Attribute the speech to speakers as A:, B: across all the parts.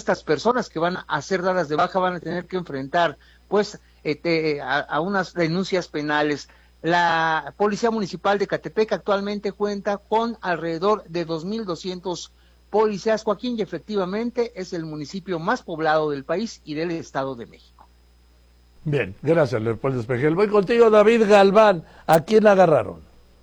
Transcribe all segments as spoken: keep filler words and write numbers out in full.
A: estas personas que van a ser dadas de baja van a tener que enfrentar pues este, a, a unas denuncias penales. La Policía Municipal de Catepec actualmente cuenta con alrededor de dos mil doscientos policías, Joaquín, y efectivamente es el municipio más poblado del país y del Estado de México.
B: Bien, gracias, Leopoldo Espejel. Voy contigo, David Galván. ¿A quién agarraron?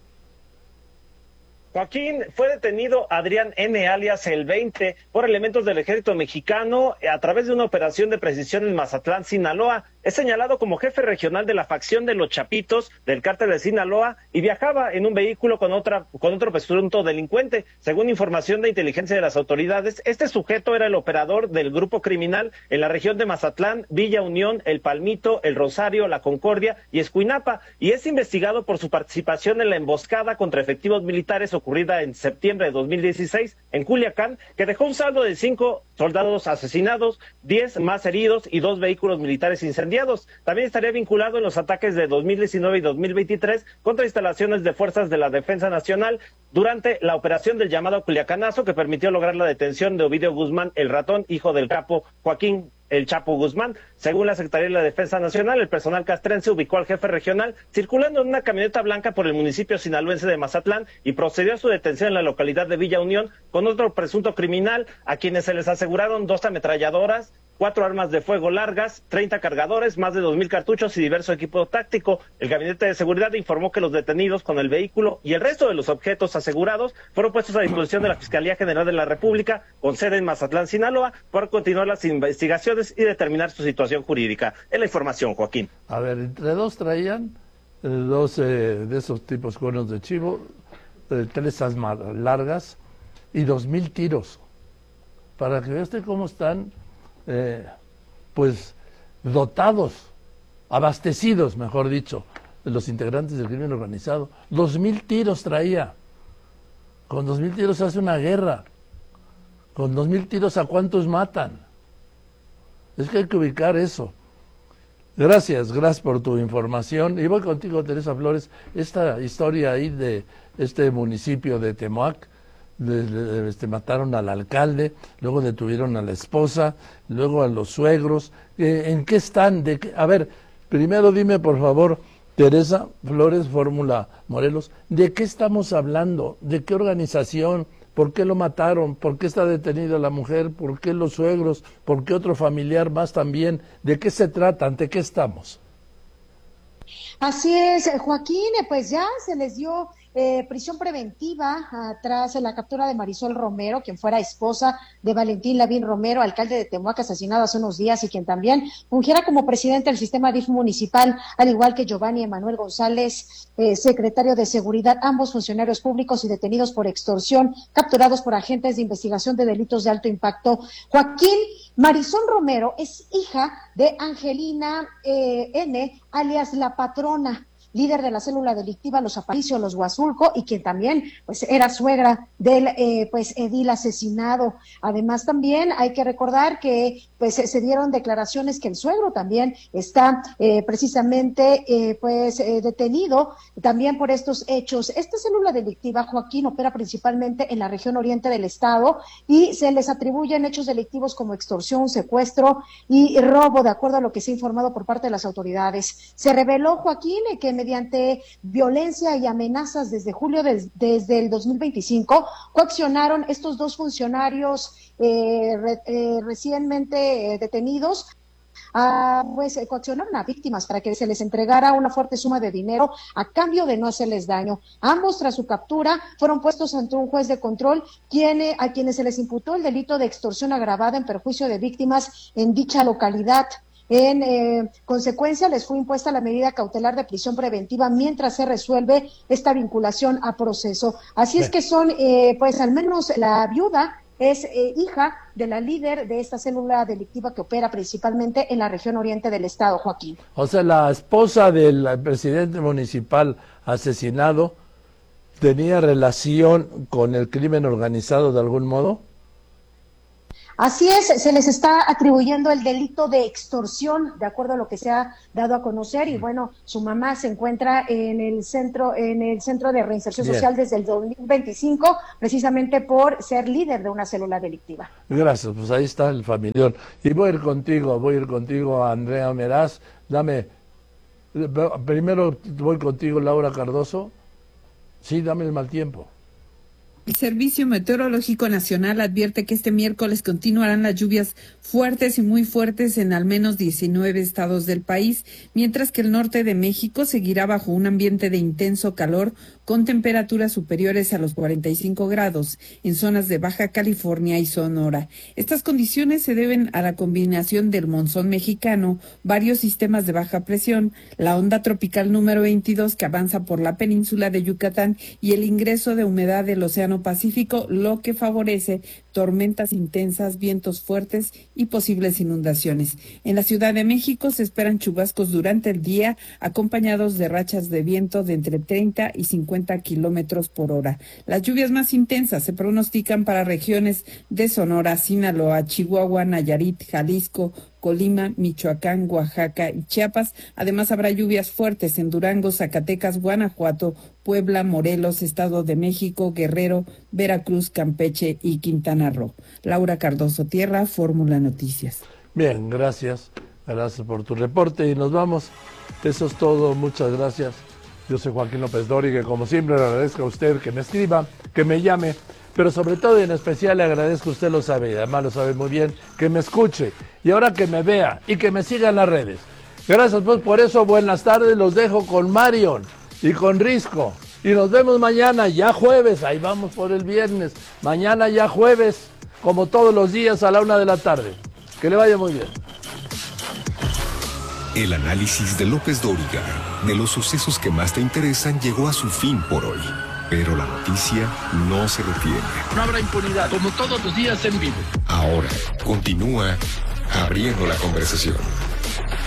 C: Joaquín, fue detenido Adrián N. alias El veinte por elementos del ejército mexicano a través de una operación de precisión en Mazatlán, Sinaloa. Es señalado como jefe regional de la facción de los Chapitos del cártel de Sinaloa y viajaba en un vehículo con otra con otro presunto delincuente. Según información de inteligencia de las autoridades, este sujeto era el operador del grupo criminal en la región de Mazatlán, Villa Unión, El Palmito, El Rosario, La Concordia y Escuinapa, y es investigado por su participación en la emboscada contra efectivos militares ocurrida en septiembre de dos mil dieciséis en Culiacán, que dejó un saldo de cinco soldados asesinados, diez más heridos y dos vehículos militares incendiados. También estaría vinculado en los ataques de dos mil diecinueve y dos mil veintitrés contra instalaciones de fuerzas de la Defensa Nacional durante la operación del llamado Culiacanazo, que permitió lograr la detención de Ovidio Guzmán, el ratón, hijo del capo Joaquín El Chapo Guzmán. Según la Secretaría de la Defensa Nacional, el personal castrense ubicó al jefe regional circulando en una camioneta blanca por el municipio sinaloense de Mazatlán y procedió a su detención en la localidad de Villa Unión con otro presunto criminal, a quienes se les aseguraron dos ametralladoras, cuatro armas de fuego largas, treinta cargadores, más de dos mil cartuchos y diverso equipo táctico. El Gabinete de Seguridad informó que los detenidos con el vehículo y el resto de los objetos asegurados fueron puestos a disposición de la Fiscalía General de la República, con sede en Mazatlán, Sinaloa, para continuar las investigaciones y determinar su situación jurídica. Es la información, Joaquín.
B: A ver, entre dos traían eh, dos eh, de esos tipos cuernos de chivo, eh, tres armas largas y dos mil tiros. Para que vea usted cómo están Eh, pues dotados, abastecidos, mejor dicho, de los integrantes del crimen organizado. Dos mil tiros traía. Con dos mil tiros se hace una guerra. Con dos mil tiros, ¿a cuántos matan? Es que hay que ubicar eso. Gracias, gracias por tu información. Y voy contigo, Teresa Flores. Esta historia ahí de este municipio de Temoac, De, de, este, mataron al alcalde, luego detuvieron a la esposa, luego a los suegros. Eh, ¿En qué están? De qué? A ver, primero dime por favor, Teresa Flores, Fórmula Morelos, ¿de qué estamos hablando? ¿De qué organización? ¿Por qué lo mataron? ¿Por qué está detenida la mujer? ¿Por qué los suegros? ¿Por qué otro familiar más también? ¿De qué se trata? ¿Ante qué estamos?
D: Así es, Joaquín, pues ya se les dio eh, prisión preventiva ah, tras la captura de Marisol Romero, quien fuera esposa de Valentín Lavín Romero, alcalde de Temoac, asesinado hace unos días, y quien también fungiera como presidente del sistema D I F municipal, al igual que Giovanni Emanuel González, eh, secretario de Seguridad, ambos funcionarios públicos y detenidos por extorsión, capturados por agentes de investigación de delitos de alto impacto. Joaquín, Marisol Romero es hija de Angelina eh, N., alias La Patrona, líder de la célula delictiva Los Aparicio, Los Huazulco, y quien también pues era suegra del eh, pues edil asesinado. Además también hay que recordar que pues se dieron declaraciones que el suegro también está eh, precisamente eh, pues eh, detenido también por estos hechos. Esta célula delictiva, Joaquín, opera principalmente en la región oriente del estado y se les atribuyen hechos delictivos como extorsión, secuestro y robo, de acuerdo a lo que se ha informado por parte de las autoridades. Se reveló, Joaquín, que mediante violencia y amenazas desde julio de, desde el dos mil veinticinco, coaccionaron estos dos funcionarios eh, re, eh, recientemente eh, detenidos, a, pues eh, coaccionaron a víctimas para que se les entregara una fuerte suma de dinero a cambio de no hacerles daño. Ambos, tras su captura, fueron puestos ante un juez de control, quien, a quienes se les imputó el delito de extorsión agravada en perjuicio de víctimas en dicha localidad. En eh, consecuencia, les fue impuesta la medida cautelar de prisión preventiva mientras se resuelve esta vinculación a proceso. Así es que son, eh, pues al menos la viuda es eh, hija de la líder de esta célula delictiva que opera principalmente en la región oriente del estado, Joaquín.
B: O sea, la esposa del presidente municipal asesinado tenía relación con el crimen organizado de algún modo.
D: Así es, se les está atribuyendo el delito de extorsión, de acuerdo a lo que se ha dado a conocer, y bueno, su mamá se encuentra en el centro, en el centro de reinserción Bien. social desde el dos mil veinticinco, precisamente por ser líder de una célula delictiva.
B: Gracias, pues ahí está el familión. Y voy a ir contigo, voy a ir contigo, Andrea Meraz. Dame, primero voy contigo, Laura Cardoso. Sí, dame el mal tiempo.
E: El Servicio Meteorológico Nacional advierte que este miércoles continuarán las lluvias fuertes y muy fuertes en al menos diecinueve estados del país, mientras que el norte de México seguirá bajo un ambiente de intenso calor con temperaturas superiores a los cuarenta y cinco grados en zonas de Baja California y Sonora. Estas condiciones se deben a la combinación del monzón mexicano, varios sistemas de baja presión, la onda tropical número veintidós que avanza por la península de Yucatán y el ingreso de humedad del Océano Pacífico, lo que favorece tormentas intensas, vientos fuertes y posibles inundaciones. En la Ciudad de México se esperan chubascos durante el día, acompañados de rachas de viento de entre treinta y cincuenta kilómetros por hora. Las lluvias más intensas se pronostican para regiones de Sonora, Sinaloa, Chihuahua, Nayarit, Jalisco, Colima, Michoacán, Oaxaca y Chiapas. Además habrá lluvias fuertes en Durango, Zacatecas, Guanajuato, Puebla, Morelos, Estado de México, Guerrero, Veracruz, Campeche y Quintana Roo. Laura Cardoso Tierra, Fórmula Noticias.
B: Bien, gracias. Gracias por tu reporte y nos vamos. Eso es todo. Muchas gracias. Yo soy Joaquín López Dori, que como siempre le agradezco a usted que me escriba, que me llame, pero sobre todo y en especial le agradezco, usted lo sabe, y además lo sabe muy bien, que me escuche y ahora que me vea y que me siga en las redes. Gracias pues por eso, buenas tardes, los dejo con Marion y con Risco y nos vemos mañana, ya jueves, ahí vamos por el viernes, mañana ya jueves, como todos los días a la una de la tarde. Que le vaya muy bien.
F: El análisis de López Dóriga de los sucesos que más te interesan llegó a su fin por hoy. Pero la noticia no se detiene.
B: No habrá impunidad, como todos los días en vivo.
F: Ahora continúa abriendo la conversación.